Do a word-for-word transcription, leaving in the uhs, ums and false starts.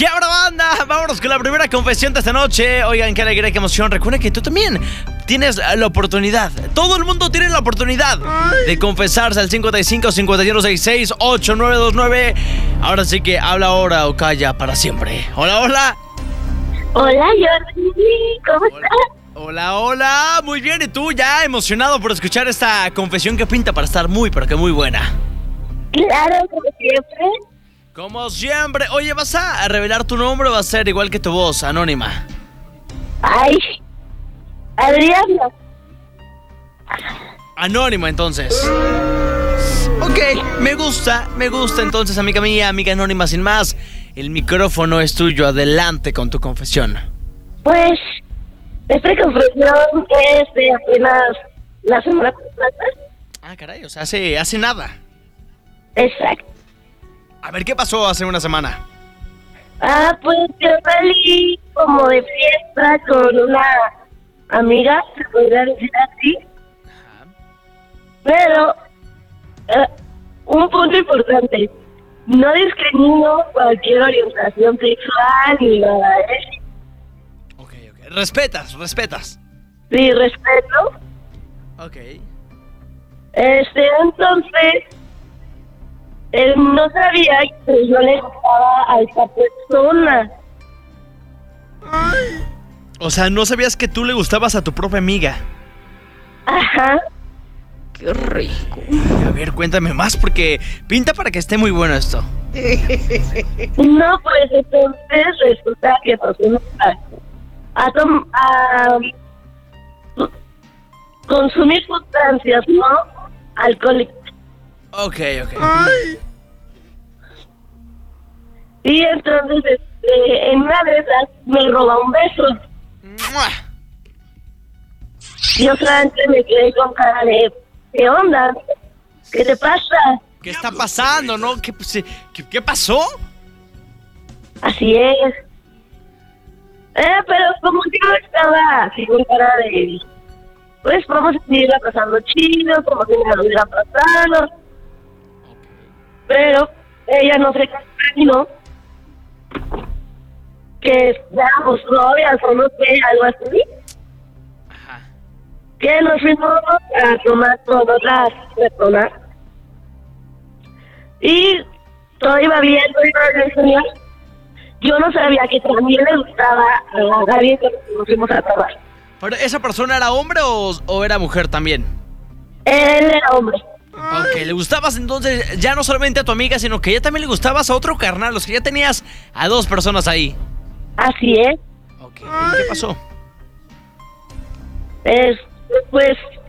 ¿Qué habrá, banda? Vámonos con la primera confesión de esta noche. Oigan, qué alegría, qué emoción. Recuerden que tú también tienes la oportunidad. Todo el mundo tiene la oportunidad de confesarse al cincuenta y cinco, cincuenta y uno, sesenta y seis, ochenta y nueve veintinueve. Ahora sí que habla ahora o calla para siempre. Hola, hola. Hola, Jordi. ¿Cómo Hola. estás? Hola, hola. Muy bien, ¿y tú? Ya emocionado por escuchar esta confesión que pinta para estar muy, pero que muy buena. Claro, como siempre. Como siempre. Oye, ¿vas a revelar tu nombre o va a ser igual que tu voz, anónima? Ay, Adriana. Anónima, entonces. Ok, me gusta, me gusta. Entonces, amiga mía, amiga anónima, sin más, el micrófono es tuyo. Adelante con tu confesión. Pues, esta confesión es de apenas la semana pasada. Ah, caray, o sea, hace, hace nada. Exacto. A ver, ¿qué pasó hace una semana? Ah, pues yo salí como de fiesta con una amiga, se podría decir así. Pero, eh, un punto importante, no discrimino cualquier orientación sexual ni nada de eso. Ok, ok. Respetas, respetas. Sí, respeto. Ok. Este, entonces, él no sabía que yo le gustaba a esta persona. O sea, no sabías que tú le gustabas a tu propia amiga. Ajá. Qué rico. A ver, cuéntame más porque pinta para que esté muy bueno esto. No, pues entonces resulta que nos fuimos a, a, tom- a consumir sustancias, ¿no? Alcohólicas. Ok, ok. Y entonces, este, en una de esas me roba un beso. ¡Mua! Yo solamente me quedé con cara de, ¿qué onda? ¿Qué te pasa? ¿Qué está pasando, no? ¿Qué, se- qué, qué pasó? Así es. Eh, pero como yo estaba así con cara de, pues vamos a seguirla pasando chido, como si nada hubiera pasado. Pero ella no se imaginó que éramos novias o no sé, algo así. Ajá. Que nos fuimos a tomar con otras personas. Y todo iba bien, todo iba bien, señor. Yo no sabía que también le gustaba a Gaby que nos fuimos a tomar. ¿Pero esa persona era hombre o, o era mujer también? Él era hombre. Ok, le gustabas entonces ya no solamente a tu amiga, sino que ya también le gustabas a otro carnal. O sea, ya tenías a dos personas ahí. Así es. Ok, ¿y qué pasó? Es, pues